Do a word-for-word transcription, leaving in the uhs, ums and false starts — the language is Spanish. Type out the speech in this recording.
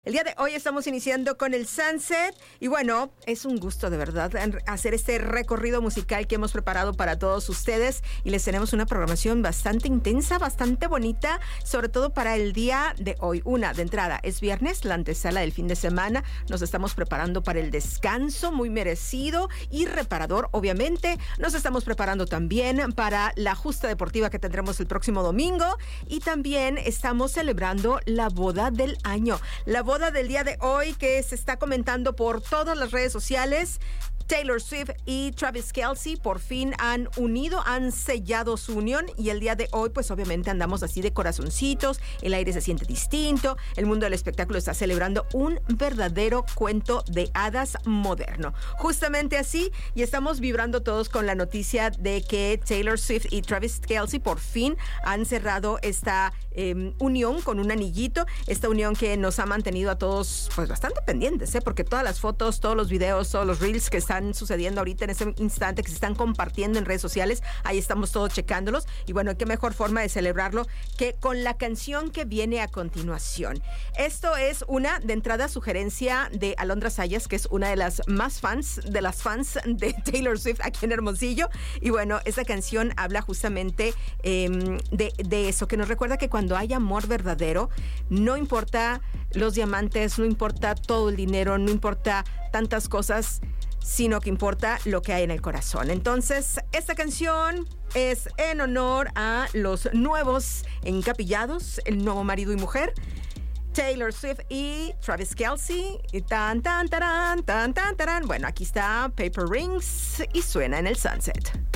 El día de hoy estamos iniciando con el Sunset y bueno, es un gusto de verdad hacer este recorrido musical que hemos preparado para todos ustedes y les tenemos una programación bastante intensa, bastante bonita, sobre todo para el día de hoy. Una, de entrada, es viernes, la antesala del fin de semana, nos estamos preparando para el descanso muy merecido y reparador, obviamente. Nos estamos preparando también para la justa deportiva que tendremos el próximo domingo y también estamos celebrando la boda del año, la boda del día de hoy que se está comentando por todas las redes sociales. Taylor Swift y Travis Kelce por fin han unido, han sellado su unión y el día de hoy pues obviamente andamos así de corazoncitos, el aire se siente distinto, el mundo del espectáculo está celebrando un verdadero cuento de hadas moderno. Justamente así, y estamos vibrando todos con la noticia de que Taylor Swift y Travis Kelce por fin han cerrado esta eh, unión con un anillito, esta unión que nos ha mantenido a todos pues bastante pendientes, ¿eh? Porque todas las fotos, todos los videos, todos los reels que están sucediendo ahorita en ese instante, que se están compartiendo en redes sociales, ahí estamos todos checándolos y bueno, qué mejor forma de celebrarlo que con la canción que viene a continuación. Esto es una, de entrada, sugerencia de Alondra Sayas, que es una de las más fans, de las fans de Taylor Swift aquí en Hermosillo, y bueno, esta canción habla justamente eh, de, de eso, que nos recuerda que cuando hay amor verdadero, no importa los diamantes, no importa todo el dinero, no importa tantas cosas, sino que importa lo que hay en el corazón. Entonces, esta canción es en honor a los nuevos encapillados, el nuevo marido y mujer, Taylor Swift y Travis Kelce. Y tan, tan, tarán, tan, tan, tarán. Bueno, aquí está Paper Rings y suena en el Sunset.